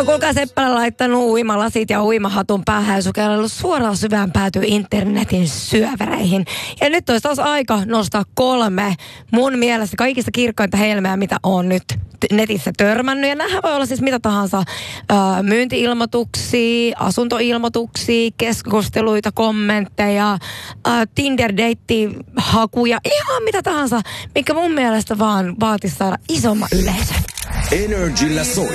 Kuulkaa Seppälä laittanut uimalasit ja uimahatun päähän ja sukeltanut suoraan syvään päätyy internetin syövereihin. Ja nyt olisi taas aika nostaa 3 mun mielestä kaikista kirkkainta helmeä, mitä on nyt netissä törmännyt. Ja nämähän voi olla siis mitä tahansa myynti-ilmoituksia, asuntoilmoituksia, keskusteluita, kommentteja, Tinder-deitti-hakuja, ihan mitä tahansa, mikä mun mielestä vaan vaatisi saada isomman yleisön. Energillä soi.